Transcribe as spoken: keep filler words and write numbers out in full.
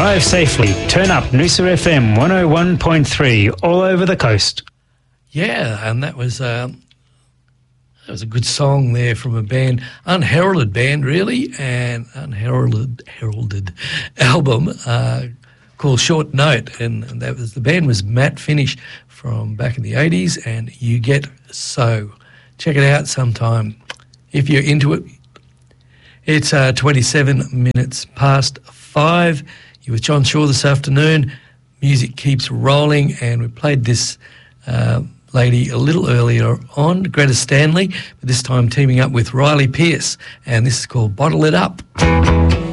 Drive safely. Turn up Noosa F M one oh one point three all over the coast. Yeah, and that was um, that was a good song there from a band, unheralded band really, and unheralded heralded album uh, called Short Note, and, and that was the band was Matt Finish from back in the eighties, and You Get So. Check it out sometime if you're into it. It's uh, twenty-seven minutes past five. You with John Shaw this afternoon. Music keeps rolling, and we played this uh, lady a little earlier on, Greta Stanley, but this time teaming up with Riley Pierce, and this is called Bottle It Up.